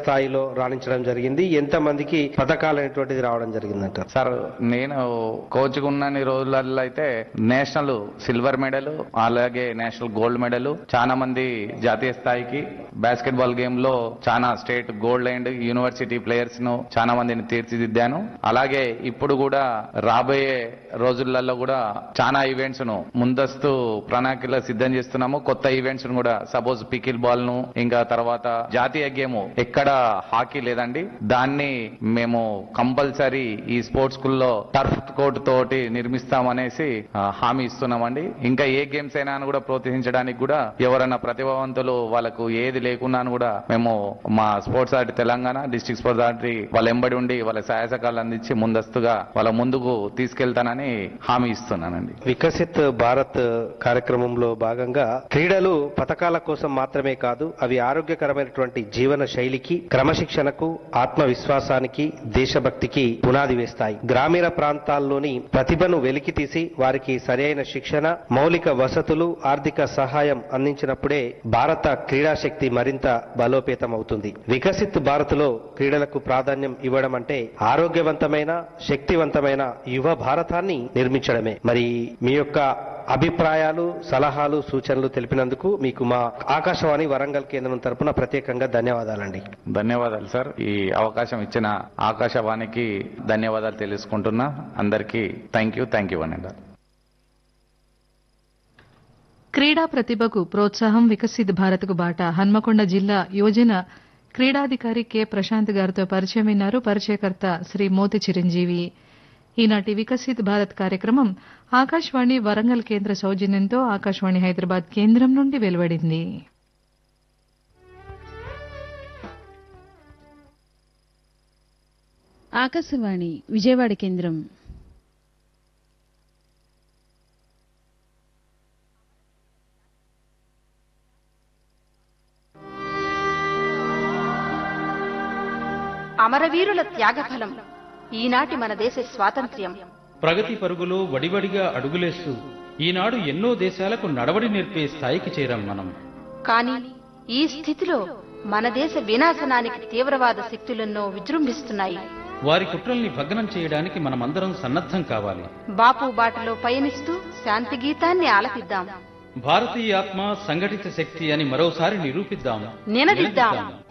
స్థాయిలో రాణించడం జరిగింది? ఎంతమందికి పథకాలు అనేటువంటిది రావడం జరిగిందంటారు? సార్, నేను కోచ్ ఉన్నన్ని రోజులలో అయితే నేషనల్ సిల్వర్ మెడల్, అలాగే నేషనల్ గోల్డ్ మెడల్, చాలా మంది జాతీయ స్థాయికి బాస్కెట్ బాల్ గేమ్ లో చాలా state gold and university players ను చాలా మందిని తీర్చిదిద్దాను. అలాగే ఇప్పుడు కూడా రాబోయే రోజులలో కూడా చాలా ఈవెంట్స్ ను ముందస్తు ప్రణాళికలో సిద్ధం చేస్తున్నాము. కొత్త ఈవెంట్స్ ను కూడా, సపోజ్ పికిల్ బాల్ ను, ఇంకా తర్వాత జాతీయ గేమ్ ఎక్కడ హాకీ లేదండి, దాన్ని మేము కంపల్సరీ ఈ స్పోర్ట్స్ స్కూల్లో టర్ఫ్ కోర్ట్ తోటి నిర్మిస్తామనేసి హామీ ఇస్తున్నామండి. ఇంకా ఏ గేమ్స్ అయినా కూడా ప్రోత్సహించడానికి కూడా ఎవరైనా ప్రతిభావంతులు వాళ్ళకు ఏది లేకున్నాను కూడా మేము మా sports authority Telangana district sports authority వాళ్ళ ఎంబడి ఉండి వాళ్ళ సహాయ సహకారాలు అందించి ముందస్తుగా వాళ్ళ ముందుకు తీసుకెళ్తానని హామీ ఇస్తున్నానండి. వికసిత్ భారత్ కార్యక్రమంలో భాగంగా క్రీడలు పథకాల కోసం మాత్రమే కాదు, అవి ఆరోగ్యకరమైనటువంటి జీవన శైలికి, క్రమశిక్షణకు, ఆత్మవిశ్వాసానికి, దేశభక్తికి పునాది వేస్తాయి. గ్రామీణ ప్రాంతాల్లోని ప్రతిభను వెలికితీసి వారికి సరైన శిక్షణ, మౌలిక వసతులు, ఆర్థిక సహాయం అందించినప్పుడే భారత క్రీడాశక్తి మరింత బలోపేతం అవుతుంది. వికసిత్ భారత్ లో క్రీడలకు ప్రాధాన్యం ఇవ్వడం అంటే ఆరోగ్యవంతమైన, శక్తివంతమైన యువ భారతాన్ని నిర్మించడమే. మరి మీ యొక్క అభిప్రాయాలు, సలహాలు, సూచనలు తెలిపినందుకు మీకు మా ఆకాశవాణి వరంగల్ కేంద్రం తరపున ప్రత్యేకంగా ధన్యవాదాలండి. ధన్యవాదాలు సార్. ఈ అవకాశం ఇచ్చిన ఆకాశవాణికి ధన్యవాదాలు తెలుసుకుంటున్నా. అందరికీ థ్యాంక్ యూ అనండి. క్రీడా ప్రతిభకు ప్రోత్సాహం, వికసిత్ భారత్కు బాట. హన్మకొండ జిల్లా యువజన క్రీడాధికారి కె ప్రశాంత్ గారితో పరిచయం విన్నారు. పరిచయకర్త శ్రీ మోతి చిరంజీవి. ఈనాటి వికసిత్ భారత్ కార్యక్రమం ఆకాశవాణి వరంగల్ కేంద్ర సౌజన్యంతో ఆకాశవాణి హైదరాబాద్ కేంద్రం నుండి వెలువడింది. ఆకాశవాణి విజయవాడ కేంద్రం. అమరవీరుల త్యాగఫలం ఈనాటి మన దేశ స్వాతంత్ర్యం. ప్రగతి పరుగులో వడివడిగా అడుగులేస్తూ ఈనాడు ఎన్నో దేశాలకు నడవడి నేర్పే స్థాయికి చేరాం మనం. కానీ ఈ స్థితిలో మన దేశ వినాశనానికి తీవ్రవాద శక్తులెన్నో విజృంభిస్తున్నాయి. వారి కుట్రల్ని భగ్నం చేయడానికి మనమందరం సన్నద్ధం కావాలి. బాపు బాటలో పయనిస్తూ శాంతి గీతాన్ని ఆలపిద్దాం. భారతీయ ఆత్మ సంఘటిత శక్తి అని మరోసారి నిరూపిద్దాం, నినదిద్దాం.